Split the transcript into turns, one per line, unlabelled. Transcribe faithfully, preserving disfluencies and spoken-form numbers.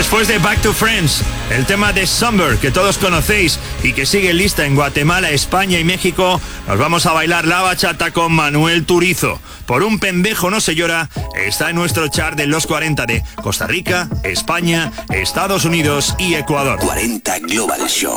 Después de Back to Friends, el tema de Summer, que todos conocéis y que sigue lista en Guatemala, España y México, nos vamos a bailar la bachata con Manuel Turizo. Por un pendejo no se llora, está en nuestro chart de los cuarenta de Costa Rica, España, Estados Unidos y Ecuador.
cuarenta Global Show.